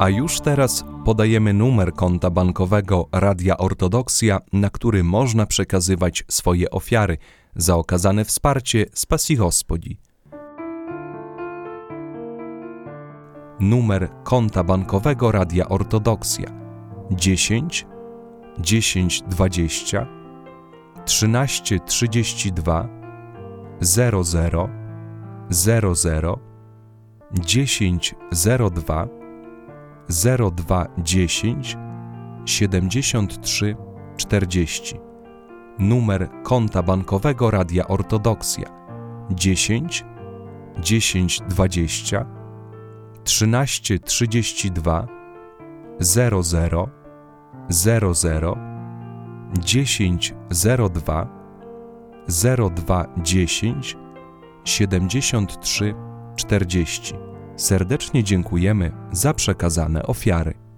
A już teraz podajemy numer konta bankowego Radia Ortodoksja, na który można przekazywać swoje ofiary za okazane wsparcie Spasi Gospodzi. Numer konta bankowego Radia Ortodoksja 10 10 20 13 32 00 00 10 02 02 10 73 40. Numer konta bankowego Radia Ortodoksja 10 10 20 13 32 00 00 10 02 02 10 73 40. Serdecznie dziękujemy za przekazane ofiary.